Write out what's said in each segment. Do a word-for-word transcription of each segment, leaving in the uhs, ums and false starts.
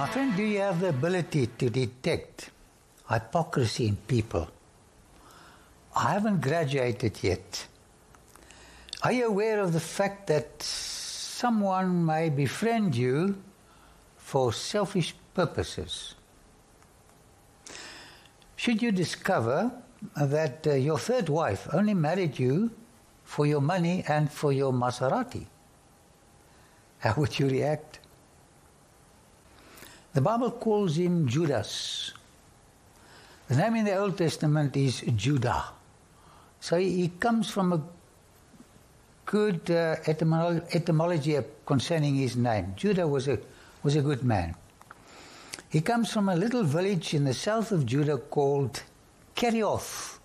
My friend, do you have the ability to detect hypocrisy in people? I haven't graduated yet. Are you aware of the fact that someone may befriend you for selfish purposes? Should you discover that uh, your third wife only married you for your money and for your Maserati, how would you react? The Bible calls him Judas. The name in the Old Testament is Judah. So he comes from a good uh, etymolo- etymology concerning his name. Judah was a, was a good man. He comes from a little village in the south of Judah called Kerioth.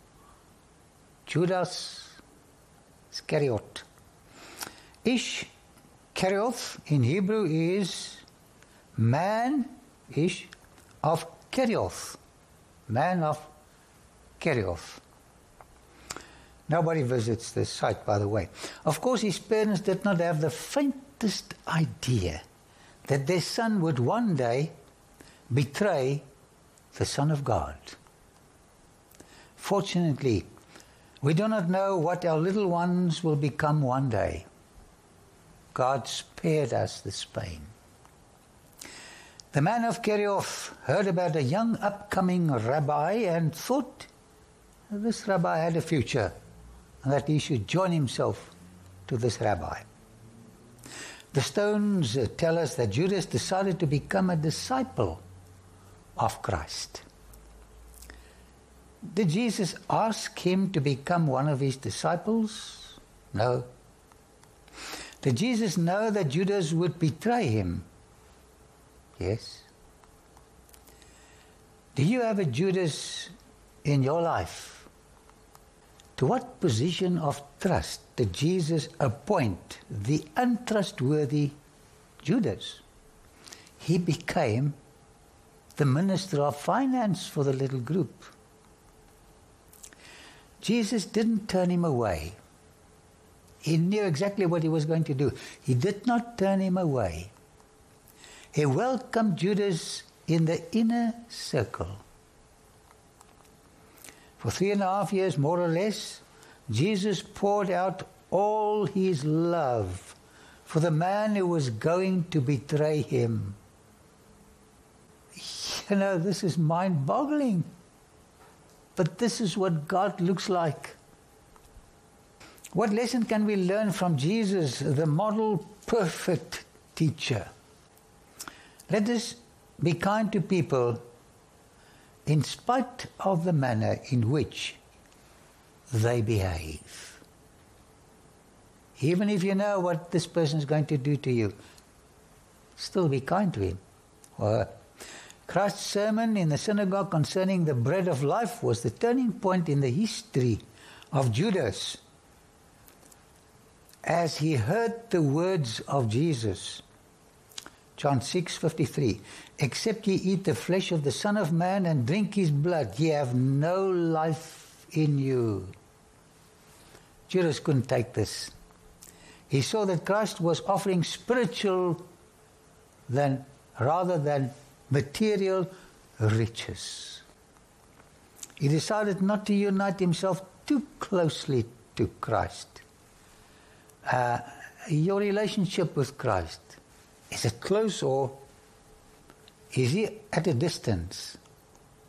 Judas Iscariot. Ish Kerioth in Hebrew is man, Ish, of Kerioth. Man of Kerioth. Nobody visits this site, by the way. Of course, his parents did not have the faintest idea that their son would one day betray the Son of God. Fortunately, we do not know what our little ones will become one day. God spared us this pain. The man of Kerioth heard about a young upcoming rabbi and thought this rabbi had a future and that he should join himself to this rabbi. The stones tell us that Judas decided to become a disciple of Christ. Did Jesus ask him to become one of his disciples? No. Did Jesus know that Judas would betray him? Yes. Do you have a Judas in your life? To what position of trust did Jesus appoint the untrustworthy Judas? He became the minister of finance for the little group. Jesus didn't turn him away. He knew exactly what he was going to do. He did not turn him away. He welcomed Judas in the inner circle. For three and a half years, more or less, Jesus poured out all his love for the man who was going to betray him. You know, this is mind-boggling. But this is what God looks like. What lesson can we learn from Jesus, the model perfect teacher? Let us be kind to people in spite of the manner in which they behave. Even if you know what this person is going to do to you, still be kind to him or her. Christ's sermon in the synagogue concerning the bread of life was the turning point in the history of Judas. As he heard the words of Jesus, John six fifty-three, except ye eat the flesh of the Son of Man and drink his blood, ye have no life in you. Judas couldn't take this. He saw that Christ was offering spiritual than rather than material riches. He decided not to unite himself too closely to Christ. Uh, your relationship with Christ, is it close or is he at a distance?